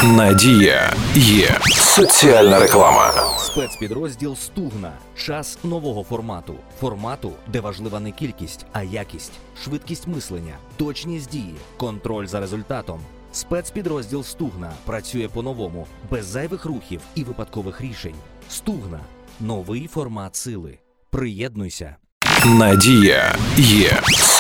Надія є. Соціальна реклама. Спецпідрозділ «Стугна». Час нового формату. Формату, де важлива не кількість, а якість. Швидкість мислення, точність дії, контроль за результатом. Спецпідрозділ «Стугна» працює по-новому, без зайвих рухів і випадкових рішень. «Стугна» – новий формат сили. Приєднуйся. Надія є.